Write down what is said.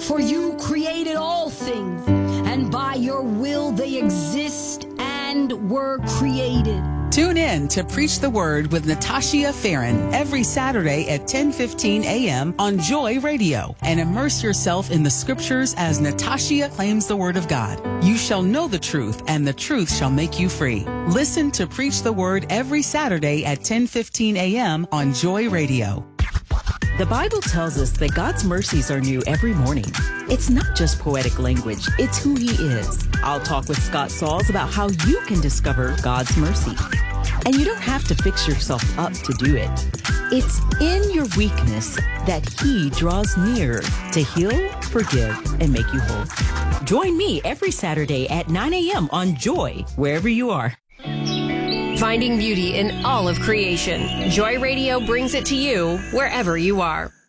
For you created all things, and by your will they exist and were created. Tune in to Preach the Word with Natasha Farron every Saturday at 10:15 a.m. on Joy Radio and immerse yourself in the scriptures as Natasha claims the Word of God. You shall know the truth, and the truth shall make you free. Listen to Preach the Word every Saturday at 10:15 a.m. on Joy Radio. The Bible tells us that God's mercies are new every morning. It's not just poetic language, it's who He is. I'll talk with Scott Sauls about how you can discover God's mercy. And you don't have to fix yourself up to do it. It's in your weakness that He draws near to heal, forgive, and make you whole. Join me every Saturday at 9 a.m. on Joy, wherever you are. Finding beauty in all of creation. Joy Radio brings it to you wherever you are.